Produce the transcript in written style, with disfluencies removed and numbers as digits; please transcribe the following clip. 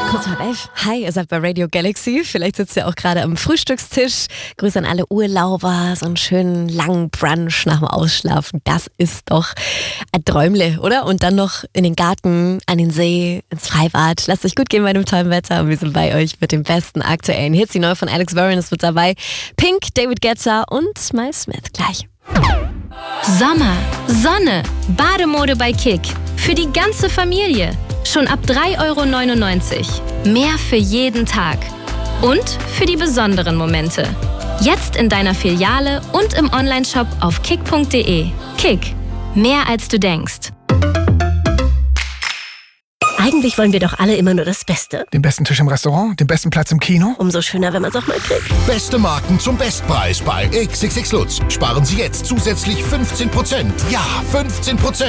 Kurz mal 11. Hi, ihr seid bei Radio Galaxy. Vielleicht sitzt ihr auch gerade am Frühstückstisch. Grüße an alle Urlauber. So einen schönen langen Brunch nach dem Ausschlafen. Das ist doch ein Träumle, oder? Und dann noch in den Garten, an den See, ins Freibad. Lasst euch gut gehen bei dem tollen Wetter. Und wir sind bei euch mit den besten aktuellen Hits. Die neue von Alex Warren ist mit dabei. Pink, David Guetta und Smile Smith. Gleich. Sommer, Sonne, Bademode bei Kick. Für die ganze Familie. Schon ab 3,99 €. Mehr für jeden Tag. Und für die besonderen Momente. Jetzt in deiner Filiale und im Onlineshop auf kick.de. Kick. Mehr als du denkst. Eigentlich wollen wir doch alle immer nur das Beste. Den besten Tisch im Restaurant, den besten Platz im Kino. Umso schöner, wenn man es auch mal kriegt. Beste Marken zum Bestpreis bei XXX Lutz. Sparen Sie jetzt zusätzlich 15%. Ja, 15%.